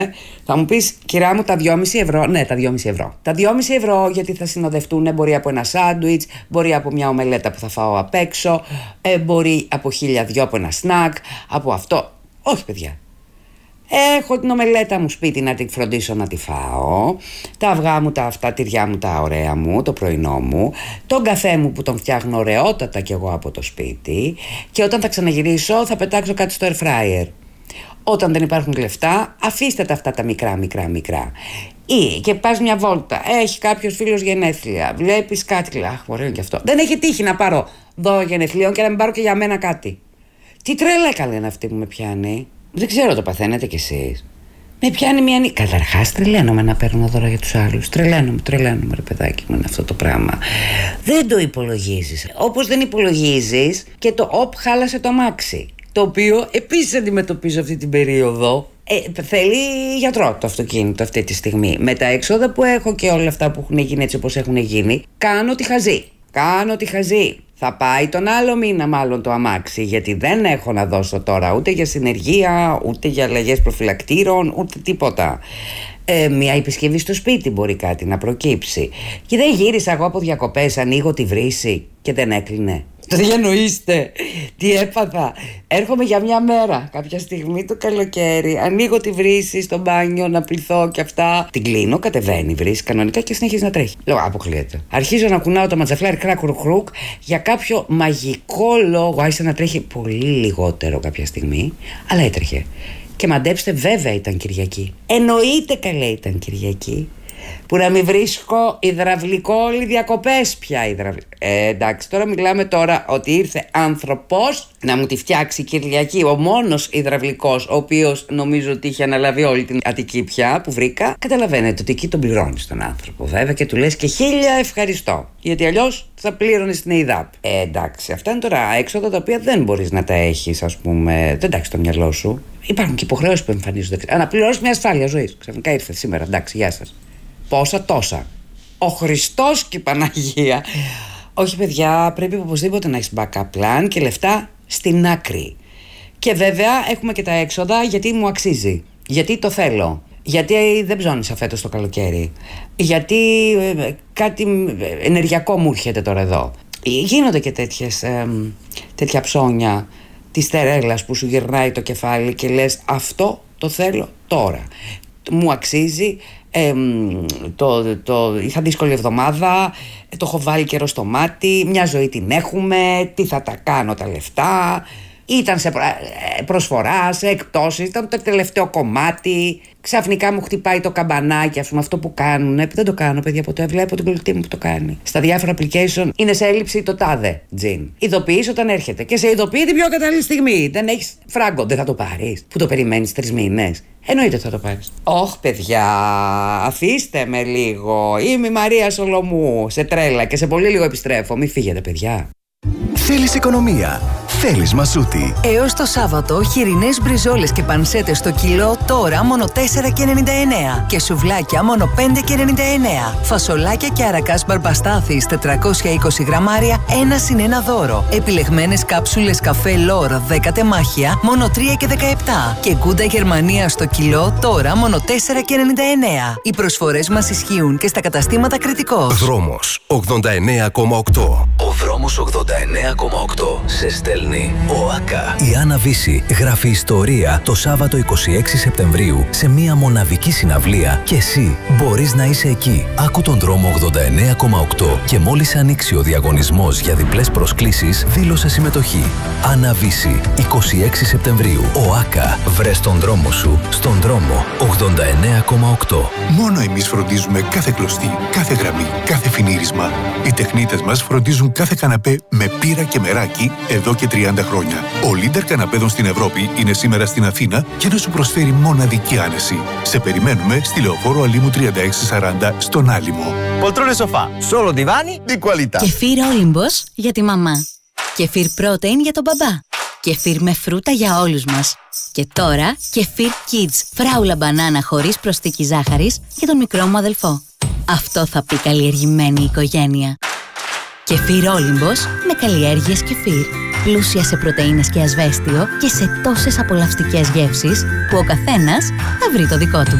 Θα μου πεις, κυρά μου, τα 2,5 ευρώ. Ναι, τα 2,5 ευρώ. Τα 2,5 ευρώ γιατί θα συνοδευτούν, μπορεί από ένα σάντουιτς, μπορεί από μια ομελέτα που θα φάω απ' έξω, μπορεί από 1.000 από ένα σνακ, από αυτό. Όχι, παιδιά. Έχω την ομελέτα μου σπίτι να την φροντίσω να τη φάω, τα αυγά μου, τα τυριά μου, τα ωραία μου, το πρωινό μου, τον καφέ μου που τον φτιάχνω ωραιότατα κι εγώ από το σπίτι, και όταν θα ξαναγυρίσω θα πετάξω κάτι στο air fryer. Όταν δεν υπάρχουν λεφτά, αφήστε τα αυτά τα μικρά. Ή και πας μια βόλτα, έχει κάποιος φίλος γενέθλια, βλέπεις κάτι, αχ, ωραίο κι αυτό. Δεν έχει τύχει να πάρω δώρο γενεθλίων και να μην πάρω και για μένα κάτι. Τι τρέλα καλή είναι αυτή που με πιάνει. Δεν ξέρω, το παθαίνετε κι εσείς. Με πιάνει μια νύχτα. Καταρχάς τρελαίνομαι να παίρνω δώρα για τους άλλους. Τρελαίνομαι ρε παιδάκι μου, είναι αυτό το πράγμα. Δεν το υπολογίζεις. Όπως δεν υπολογίζεις και το χάλασε το αμάξι. Το οποίο επίσης αντιμετωπίζω αυτή την περίοδο. Θέλει γιατρό το αυτοκίνητο αυτή τη στιγμή. Με τα έξοδα που έχω και όλα αυτά που έχουν γίνει έτσι όπως έχουν γίνει, κάνω τη χαζή. Θα πάει τον άλλο μήνα μάλλον το αμάξι, γιατί δεν έχω να δώσω τώρα ούτε για συνεργεία, ούτε για αλλαγές προφυλακτήρων, ούτε τίποτα. Μια επισκευή στο σπίτι μπορεί κάτι να προκύψει. Και δεν γύρισα εγώ από διακοπές, ανοίγω τη βρύση και δεν έκλεινε. Το διανοείστε τι έπαθα. Έρχομαι για μια μέρα κάποια στιγμή το καλοκαίρι, ανοίγω τη βρύση στο μπάνιο να πληθώ και αυτά. Την κλείνω, κατεβαίνει η βρύση κανονικά και συνεχίζει να τρέχει. Λέω, αποκλείεται. Αρχίζω να κουνάω το ματζαφλάρι χρακ. Για κάποιο μαγικό λόγο άρχισε να τρέχει πολύ λιγότερο κάποια στιγμή, αλλά έτρεχε. Και μαντέψτε, βέβαια ήταν Κυριακή. Εννοείται καλέ ήταν Κυριακή. Που να μην βρίσκω υδραυλικό όλη διακοπές πια. Εντάξει, τώρα μιλάμε ότι ήρθε άνθρωπος να μου τη φτιάξει Κυριακή. Ο μόνος υδραυλικός, ο οποίος νομίζω ότι είχε αναλάβει όλη την Αττική πια που βρήκα. Καταλαβαίνετε ότι εκεί τον πληρώνεις τον άνθρωπο βέβαια και του λες και 1000 ευχαριστώ. Γιατί αλλιώς θα πλήρωνες την ΕΙΔΑΠ. Εντάξει, αυτά είναι τώρα έξοδα τα οποία δεν μπορείς να τα έχεις, ας πούμε. Δεν τάξει το μυαλό σου. Υπάρχουν και υποχρεώσεις που εμφανίζονται. Να πληρώσεις μια ασφάλεια ζωής. Ξαφνικά ήρθε σήμερα, εντάξει, γεια σας. Πόσα τόσα. Ο Χριστός και η Παναγία. Όχι παιδιά, πρέπει οπωσδήποτε να έχεις backup plan και λεφτά στην άκρη. Και βέβαια έχουμε και τα έξοδα γιατί μου αξίζει. Γιατί το θέλω. Γιατί δεν ψώνισα φέτος το καλοκαίρι. Γιατί κάτι ενεργειακό μου έρχεται τώρα εδώ. Γίνονται και τέτοια ψώνια της τερέλας που σου γυρνάει το κεφάλι και λες αυτό το θέλω τώρα. Μου αξίζει. Είχα δύσκολη εβδομάδα, το έχω βάλει καιρό στο μάτι, μια ζωή την έχουμε, τι θα τα κάνω τα λεφτά. Ήταν σε προσφορά, σε εκπτώσεις, ήταν το τελευταίο κομμάτι. Ξαφνικά μου χτυπάει το καμπανάκι, ας πούμε, αυτό που κάνουν. Δεν το κάνω, παιδιά, ποτέ. Βλέπω την κολλητή μου που το κάνει. Στα διάφορα application είναι σε έλλειψη το τάδε τζιν. Ειδοποιείς όταν έρχεται. Και σε ειδοποιεί την πιο κατάλληλη στιγμή. Δεν έχεις φράγκο, δεν θα το πάρεις. Που το περιμένεις 3 μήνες. Εννοείται θα το πάρεις. Όχι, παιδιά, αφήστε με λίγο. Είμαι η Μαρία Σολομού. Σε τρέλα και σε πολύ λίγο επιστρέφω. Μην φύγετε, παιδιά. Θέλεις οικονομία. Θέλεις μασούτη. Έως το Σάββατο, χοιρινές μπριζόλες και πανσέτες στο κιλό τώρα μόνο 4,99 και σουβλάκια μόνο 5,99. Φασολάκια και αρακάς μπαρμπαστάθης 420 γραμμάρια 1+1 δώρο. Επιλεγμένες κάψουλες καφέ Λόρ 10 τεμάχια μόνο 3,17 και γκούντα Γερμανία στο κιλό τώρα μόνο 4,99. Οι προσφορές μας ισχύουν και στα καταστήματα Κρητικός. Δρόμος 89,8. Ο δρόμος 89,8 σε στέλνει ΟΑΚΑ. Η Άννα Βύση γράφει ιστορία το Σάββατο 26 Σεπτεμβρίου σε μια μοναδική συναυλία και εσύ μπορείς να είσαι εκεί. Άκου τον δρόμο 89,8 και μόλις ανοίξει ο διαγωνισμός για διπλές προσκλήσεις δήλωσε συμμετοχή. Άννα Βύση 26 Σεπτεμβρίου. ΟΑΚΑ. Βρες τον δρόμο σου στον δρόμο 89,8. Μόνο εμείς φροντίζουμε κάθε κλωστή, κάθε γραμμή, κάθε φινίρισμα. Οι τεχνίτες μας φροντίζουν κάθε καναπέ με πύρα και μεράκι εδώ και 30 χρόνια. Ο leader καναπέδων στην Ευρώπη είναι σήμερα στην Αθήνα και να σου προσφέρει μοναδική άνεση. Σε περιμένουμε στη Λεωφόρο Αλήμου 3640 στον Άλυμο. Poltrone sofà, solo divani di qualità. Κεφίρ Όλυμπος για τη μαμά. Κεφίρ Protein για τον μπαμπά. Κεφίρ με φρούτα για όλους μας. Και τώρα Κεφίρ Kids, φράουλα μπανάνα χωρίς προσθήκη ζάχαρης για τον μικρό μου αδελφό. Αυτό θα πει καλλιεργημένη οικογένεια. Κεφίρ Όλυμπος με καλλιέργειες κεφίρ. πλούσια σε πρωτεΐνες και ασβέστιο και σε τόσες απολαυστικές γεύσεις που ο καθένας θα βρει το δικό του.